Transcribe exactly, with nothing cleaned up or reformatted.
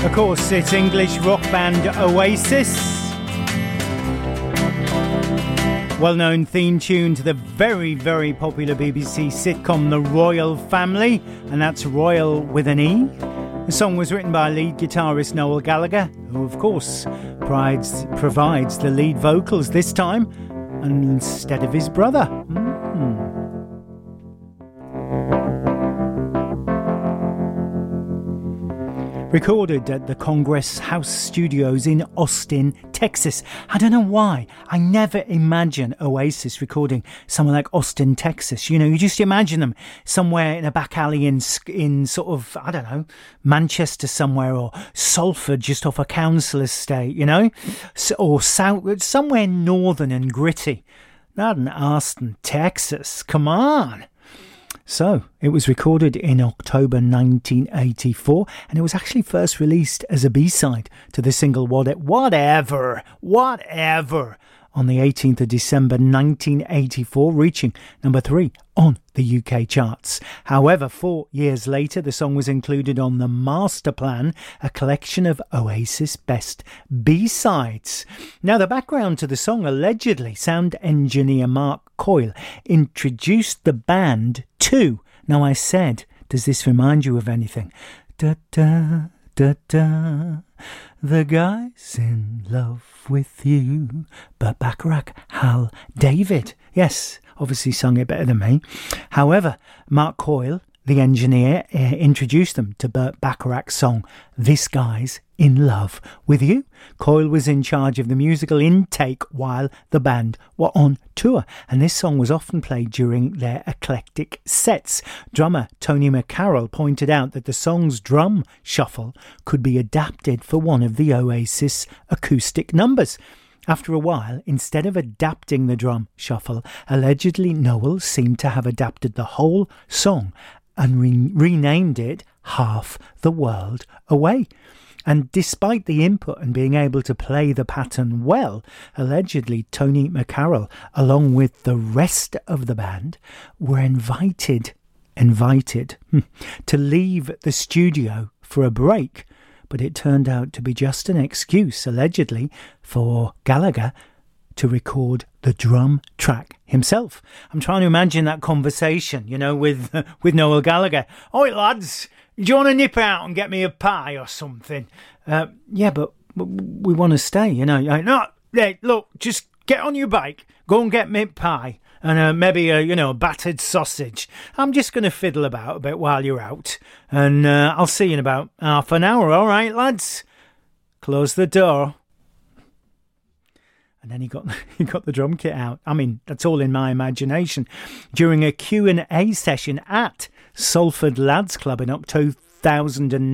Of course, it's English rock band Oasis. Well-known theme tune to the very, very popular B B C sitcom The Royal Family, and that's Royal with an E. The song was written by lead guitarist Noel Gallagher, who of course prides, provides the lead vocals this time instead of his brother. Mm. Recorded at the Congress House Studios in Austin, Texas. I don't know why. I never imagine Oasis recording somewhere like Austin, Texas. You know, you just imagine them somewhere in a back alley in in sort of, I don't know, Manchester somewhere, or Salford just off a council estate, you know, so, or south, somewhere northern and gritty. Not in Austin, Texas. Come on. So, it was recorded in October nineteen eighty-four, and it was actually first released as a B-side to the single Whatever, Whatever, on the eighteenth of December nineteen eighty-four, reaching number three on the U K charts. However, four years later, the song was included on the Master Plan, a collection of Oasis best B-sides. Now, the background to the song, allegedly, sound engineer Mark Coyle introduced the band to... Now, I said, does this remind you of anything? Da da da da, the guy's in love with you. Burt Bacharach, Hal David. Yes, obviously sung it better than me. However, Mark Coyle, the engineer, uh, introduced them to Burt Bacharach's song, This Guy's in Love with You. Coyle was in charge of the musical intake while the band were on tour, and this song was often played during their eclectic sets. Drummer Tony McCarroll pointed out that the song's drum shuffle could be adapted for one of the Oasis acoustic numbers. After a while, instead of adapting the drum shuffle, allegedly Noel seemed to have adapted the whole song and re- renamed it Half the World Away. And despite the input and being able to play the pattern well, allegedly Tony McCarroll, along with the rest of the band, were invited, invited to leave the studio for a break. But it turned out to be just an excuse, allegedly, for Gallagher to record the drum track himself. I'm trying to imagine that conversation, you know, with uh, with Noel Gallagher. Oi, lads, do you want to nip out and get me a pie or something? Uh, yeah, but we want to stay, you know. Like, no, hey, look, just get on your bike, go and get me pie, and uh, maybe a, you know, battered sausage. I'm just going to fiddle about a bit while you're out, and uh, I'll see you in about half an hour, all right, lads? Close the door. And then he got he got the drum kit out. I mean, that's all in my imagination. During a Q and A session at Salford Lads Club in October two thousand nine.